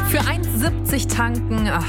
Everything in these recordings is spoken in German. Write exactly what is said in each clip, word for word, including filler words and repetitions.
Für eins siebzig tanken, ach,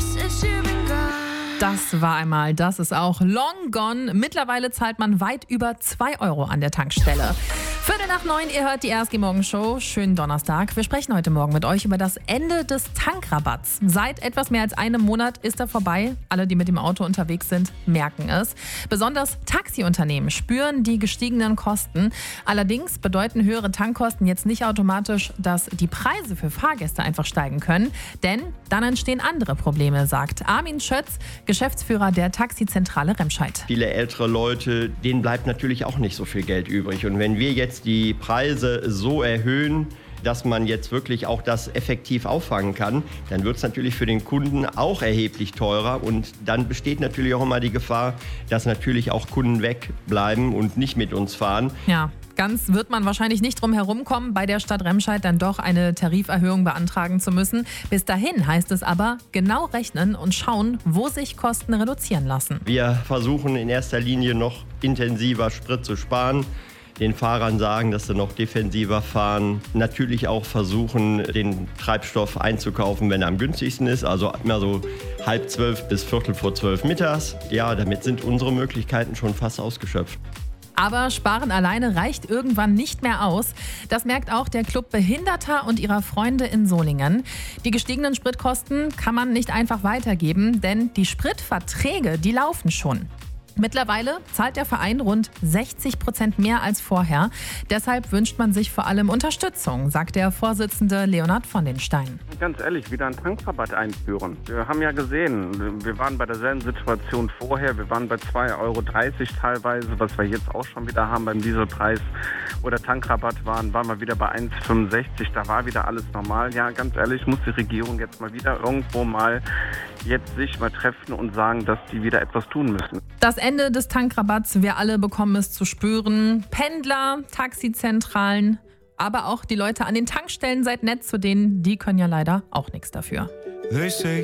das war einmal, das ist auch long gone. Mittlerweile zahlt man weit über zwei Euro an der Tankstelle. Viertel nach neun, ihr hört die R S G-Morgen-Show. Schönen Donnerstag. Wir sprechen heute Morgen mit euch über das Ende des Tankrabatts. Seit etwas mehr als einem Monat ist er vorbei. Alle, die mit dem Auto unterwegs sind, merken es. Besonders Taxiunternehmen spüren die gestiegenen Kosten. Allerdings bedeuten höhere Tankkosten jetzt nicht automatisch, dass die Preise für Fahrgäste einfach steigen können. Denn dann entstehen andere Probleme, sagt Armin Schötz, Geschäftsführer der Taxizentrale Remscheid. Viele ältere Leute, denen bleibt natürlich auch nicht so viel Geld übrig. Und wenn wir jetzt die Preise so erhöhen, dass man jetzt wirklich auch das effektiv auffangen kann, dann wird es natürlich für den Kunden auch erheblich teurer. Und dann besteht natürlich auch immer die Gefahr, dass natürlich auch Kunden wegbleiben und nicht mit uns fahren. Ja. Ganz wird man wahrscheinlich nicht drum herumkommen, bei der Stadt Remscheid dann doch eine Tariferhöhung beantragen zu müssen. Bis dahin heißt es aber genau rechnen und schauen, wo sich Kosten reduzieren lassen. Wir versuchen in erster Linie noch intensiver Sprit zu sparen. Den Fahrern sagen, dass sie noch defensiver fahren. Natürlich auch versuchen, den Treibstoff einzukaufen, wenn er am günstigsten ist. Also immer so halb zwölf bis viertel vor zwölf mittags. Ja, damit sind unsere Möglichkeiten schon fast ausgeschöpft. Aber Sparen alleine reicht irgendwann nicht mehr aus. Das merkt auch der Club Behinderter und ihrer Freunde in Solingen. Die gestiegenen Spritkosten kann man nicht einfach weitergeben, denn die Spritverträge, die laufen schon. Mittlerweile zahlt der Verein rund sechzig Prozent mehr als vorher. Deshalb wünscht man sich vor allem Unterstützung, sagt der Vorsitzende Leonhard von den Stein. Ganz ehrlich, wieder einen Tankrabatt einführen. Wir haben ja gesehen, wir waren bei derselben Situation vorher. Wir waren bei zwei Euro dreißig teilweise, was wir jetzt auch schon wieder haben beim Dieselpreis. Oder Tankrabatt waren, waren wir wieder bei eins fünfundsechzig. Da war wieder alles normal. Ja, ganz ehrlich, muss die Regierung jetzt mal wieder irgendwo mal jetzt sich mal treffen und sagen, dass die wieder etwas tun müssen. Das Ende des Tankrabatts, wir alle bekommen es zu spüren. Pendler, Taxizentralen, aber auch die Leute an den Tankstellen, seid nett zu denen, die können ja leider auch nichts dafür.